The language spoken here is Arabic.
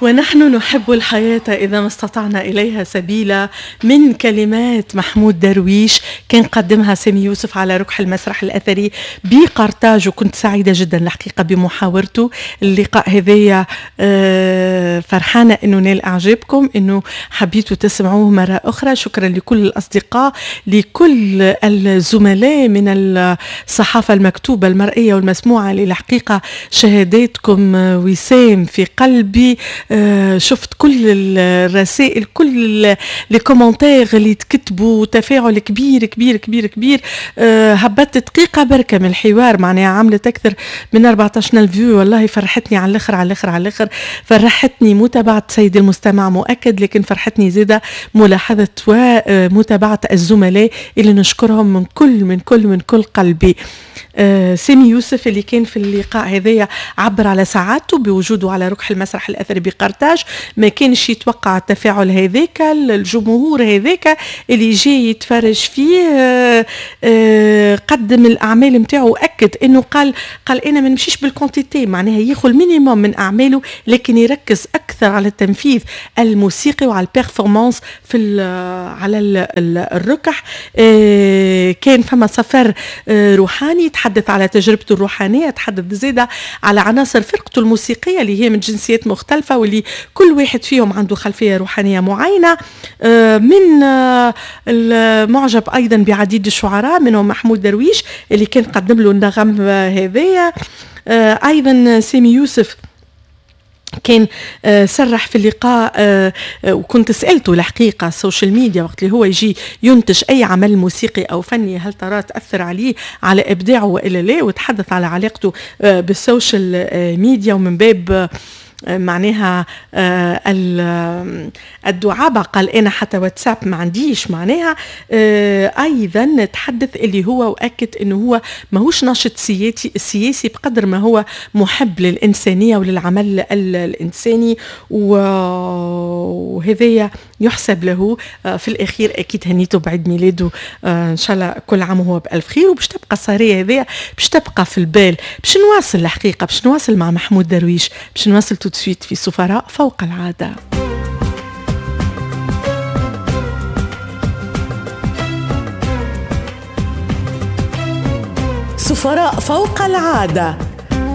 ونحن نحب الحياة إذا ما استطعنا إليها سبيلا، من كلمات محمود درويش كان قدمها سامي يوسف على ركح المسرح الأثري بقرطاج. وكنت سعيدة جدا الحقيقة بمحاورته. اللقاء هذايا فرحانة أنه نال أعجابكم، أنه حبيتوا تسمعوه مرة أخرى. شكرا لكل الأصدقاء، لكل الزملاء من الصحافة المكتوبة المرئية والمسموعة. للحقيقة شهاداتكم وسام في قلبي. شفت كل الرسائل، كل الكومنتير اللي تكتبوا، تفاعل كبير كبير كبير كبير. هبطت دقيقة بركة من الحوار، معناها عملت أكثر من 14,000 فيو. والله فرحتني على الآخر على الآخر على الآخر. فرحتني متابعة سيد المستمع مؤكد، لكن فرحتني زيادة ملاحظة ومتابعة الزملاء اللي نشكرهم من كل قلبي. سامي يوسف اللي كان في اللقاء هذايا عبر على سعادته بوجوده على ركح المسرح الأثري بقرطاج. ما كانش يتوقع التفاعل هذاك، الجمهور هذاك اللي جاي يتفرج فيه. قدم الأعمال متاعه، أكد إنه قال أنا ما نمشيش بالكونتيتي، معناها ياخذ مينيموم من أعماله، لكن يركز أكثر على التنفيذ الموسيقي وعلى البيرفورمانس على الركح. كان فما سفر روحاني، تحدث على تجربته الروحانية، تحدث زيادة على عناصر فرقته الموسيقية اللي هي من جنسيات مختلفة، واللي كل واحد فيهم عنده خلفية روحانية معينة. من المعجب أيضا بعديد الشعراء، منهم محمود درويش اللي كان قدم له النغم هذايا. أيضا سامي يوسف كان سرح في اللقاء، وكنت سألته الحقيقة السوشيال ميديا وقت اللي هو يجي ينتج أي عمل موسيقي أو فني، هل ترى تأثر عليه على إبداعه وإلا لا؟ وتحدث على علاقته بالسوشيال ميديا، ومن باب معناها الدعابة قال أنا حتى واتساب ما عنديش معناها. أيضا تحدث اللي هو وأكد أنه هو ما هوش ناشط سياسي بقدر ما هو محب للإنسانية وللعمل الإنساني، وهذا يحسب له. في الأخير أكيد هنيته بعيد ميلاده، إن شاء الله كل عام وهو بألف خير. وباش تبقى الصارية هذه باش تبقى في البال. باش نواصل الحقيقة، باش نواصل مع محمود درويش، باش نواصل توتسويت في سفراء فوق العادة. سفراء فوق العادة